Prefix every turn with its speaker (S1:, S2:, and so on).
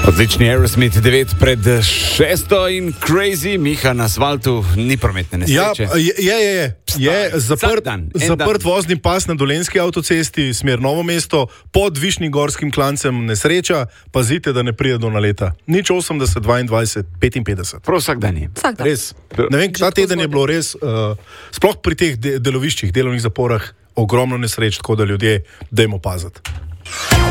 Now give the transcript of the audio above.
S1: Odlični Aerosmith 9 pred 6 in Crazy, Miha na asfaltu, ni prometne nesreče.
S2: Je zaprt vozni pas na Dolenjski avtocesti, smer Novo mesto, pod Višnjim gorskim klancem nesreča, pazite, da ne pride do naleta. Nič 80, 22, 55.
S1: Prav vsak dan je.
S2: Res. Ne vem, ta teden je bilo res, sploh pri teh deloviščih, delovnih zaporah, ogromno nesreč, tako da ljudje dajmo paziti.